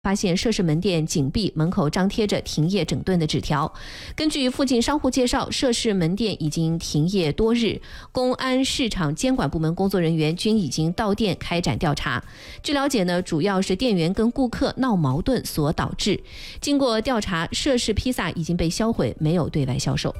发现涉事门店紧闭，门口张贴着停业整顿的纸条。根据附近商户介绍，涉事门店已经停业多日，公安市场监管部门工作人员均已经到店开展调查。据了解呢，主要是店员跟顾客闹矛盾所导致。经过调查，涉事披萨已经被销毁，没有对外销售。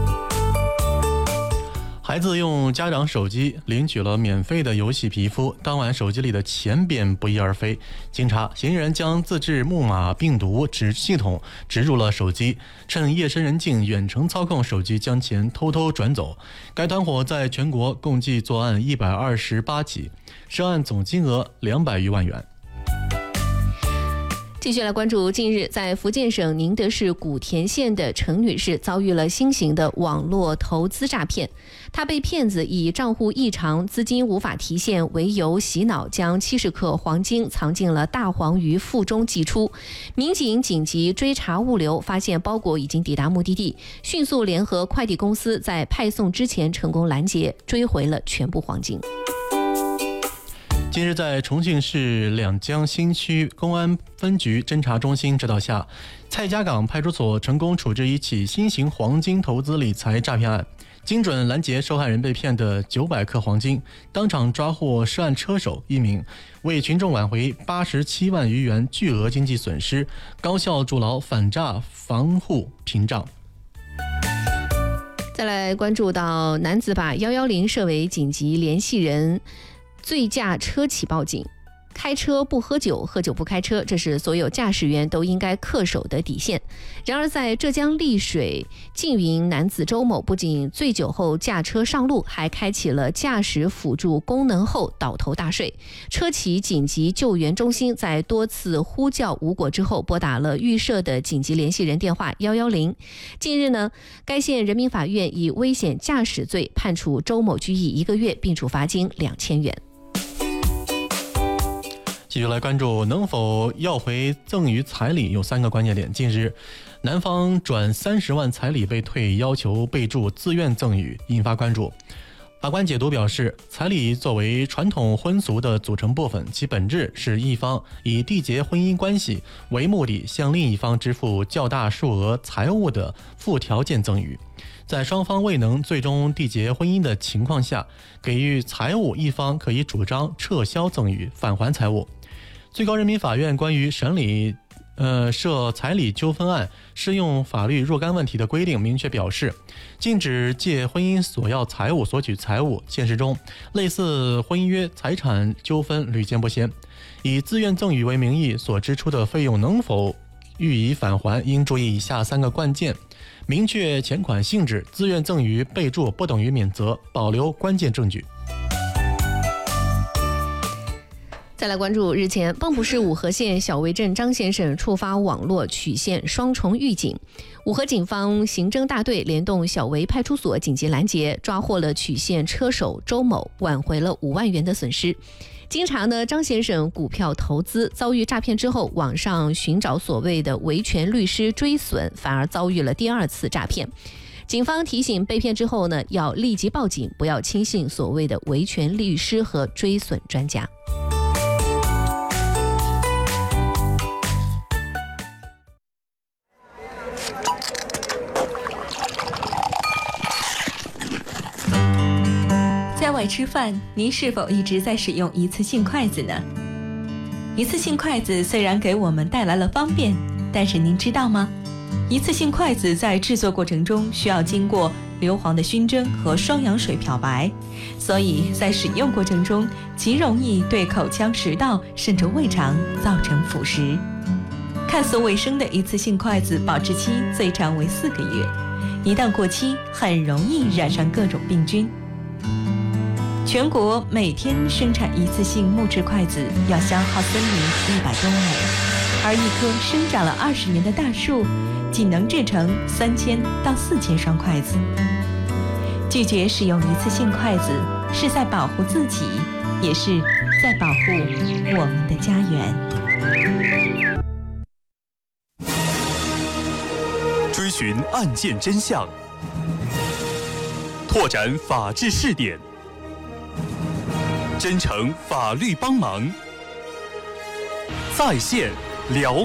孩子用家长手机领取了免费的游戏皮肤，当晚手机里的钱便不翼而飞。经查，嫌疑人将自制木马病毒系统植入了手机，趁夜深人静远程操控手机将钱偷偷转走。该团伙在全国共计作案128起，涉案总金额200余万元。 继续来关注，近日在福建省宁德市古田县的陈女士遭遇了新型的网络投资诈骗。她被骗子以账户异常、资金无法提现为由洗脑，将70克黄金藏进了大黄鱼腹中寄出。民警紧急追查物流，发现包裹已经抵达目的地，迅速联合快递公司在派送之前成功拦截，追回了全部黄金。 近日，在重庆市两江新区公安分局侦查中心指导下，蔡家岗派出所成功处置一起新型黄金投资理财诈骗案，精准拦截受害人被骗的900克黄金，当场抓获涉案车手1名，为群众挽回87万余元巨额经济损失，高效筑牢反诈防护屏障。 再来关注到男子把110设为紧急联系人，醉驾车企报警。开车不喝酒，喝酒不开车，这是所有驾驶员都应该恪守的底线。然而在浙江丽水缙云，男子周某不仅醉酒后驾车上路，还开启了驾驶辅助功能后倒头大睡。车企紧急救援中心在多次呼叫无果之后，拨打了预设的紧急联系人电话110。近日呢，该县人民法院以危险驾驶罪判处周某拘役1个月，并处罚金2000元。 继续来关注能否要回赠与彩礼，有3个关键点。近日，男方转30万彩礼被退，要求备注自愿赠与，引发关注。法官解读表示，彩礼作为传统婚俗的组成部分，其本质是一方以缔结婚姻关系为目的，向另一方支付较大数额财物的附条件赠与。在双方未能最终缔结婚姻的情况下，给予财物一方可以主张撤销赠与，返还财物。最高人民法院关于审理涉彩礼纠纷案适用法律若干问题的规定明确表示，禁止借婚姻索要财物索取财物，现实中类似婚姻约财产纠纷屡见不鲜。以自愿赠与为名义所支出的费用能否予以返还，应注意以下3个关键：明确钱款性质，自愿赠与备注不等于免责，保留关键证据。 再来关注，日前蚌埠市五河县小围镇张先生触发网络曲线双重预警，五河警方刑侦大队联动小围派出所紧急拦截，抓获了曲线车手周某，挽回了5万元的损失。经查呢，张先生股票投资遭遇诈骗之后，网上寻找所谓的维权律师追损，反而遭遇了第2次诈骗。警方提醒被骗之后呢，要立即报警，不要轻信所谓的维权律师和追损专家。 在外吃饭，您是否一直在使用一次性筷子呢？一次性筷子虽然给我们带来了方便，但是您知道吗？一次性筷子在制作过程中需要经过硫磺的熏蒸和双氧水漂白，所以在使用过程中极容易对口腔、食道甚至胃肠造成腐蚀。看似卫生的一次性筷子保质期最长为4个月，一旦过期，很容易染上各种病菌。全国每天生产一次性木质筷子要消耗森林100多亩，而一棵生长了20年的大树仅能制成3000到4000双筷子。拒绝使用一次性筷子，是在保护自己，也是在保护我们的家园。 追寻案件真相，拓展法治视点，真诚法律帮忙，在线聊